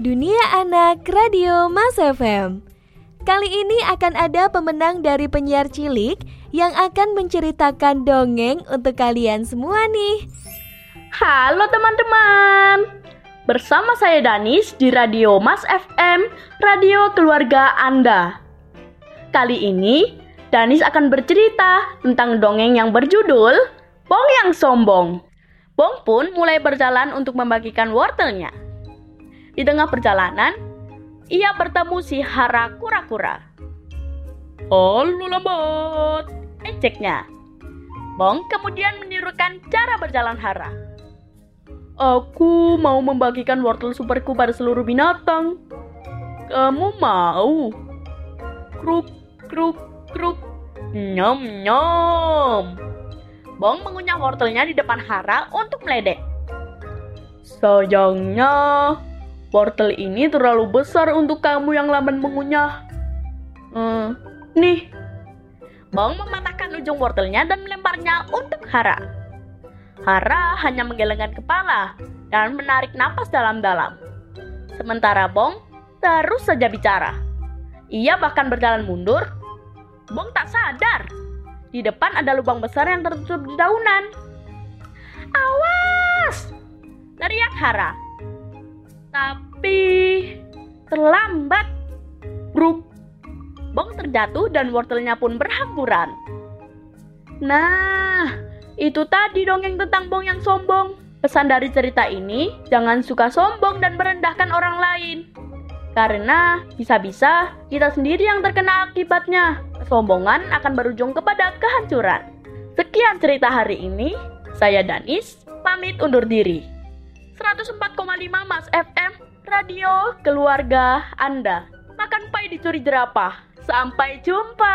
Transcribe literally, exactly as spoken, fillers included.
Dunia Anak Radio Mas F M. Kali ini akan ada pemenang dari penyiar cilik yang akan menceritakan dongeng untuk kalian semua nih. Halo teman-teman, bersama saya Danis di Radio Mas F M, radio keluarga Anda. Kali ini Danis akan bercerita tentang dongeng yang berjudul Bong yang Sombong. Bong pun mulai berjalan untuk membagikan wortelnya. Di tengah perjalanan, ia bertemu si Hara kura-kura. "Halo lambat," ejeknya. Bong kemudian menirukan cara berjalan Hara. "Aku mau membagikan wortel superku pada seluruh binatang. Kamu mau?" Kruk, kruk, kruk. Nyom, nyom. Bong mengunyah wortelnya di depan Hara untuk meledek. "Sayangnya, wortel ini terlalu besar untuk kamu yang lamban mengunyah. Hmm, nih." Bong mematahkan ujung wortelnya dan melemparnya untuk Hara. Hara hanya menggelengkan kepala dan menarik napas dalam-dalam. Sementara Bong terus saja bicara. Ia bahkan berjalan mundur. Bong tak sadar. Di depan ada lubang besar yang tertutup di daunan. "Awas!" teriak Hara. Tapi terlambat. Bruk. Bong terjatuh dan wortelnya pun berhamburan. Nah, itu tadi dongeng tentang Bong yang sombong. Pesan dari cerita ini, jangan suka sombong dan merendahkan orang lain. Karena bisa-bisa kita sendiri yang terkena akibatnya. Kesombongan akan berujung kepada kehancuran. Sekian cerita hari ini. Saya Danis, pamit undur diri. seratus empat koma lima Mas F M, radio keluarga Anda. Makan pai dicuri jerapah. Sampai jumpa.